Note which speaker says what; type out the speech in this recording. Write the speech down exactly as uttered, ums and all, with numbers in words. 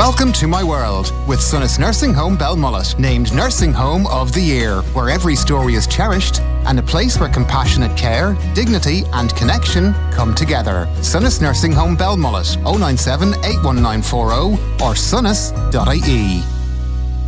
Speaker 1: Welcome to my world with Sunnis Nursing Home Belmullet, named Nursing Home of the Year, where every story is cherished and a place where compassionate care, dignity and connection come together. Sunnis Nursing Home Belmullet, oh nine seven, eight one nine four oh or sunnis dot I E.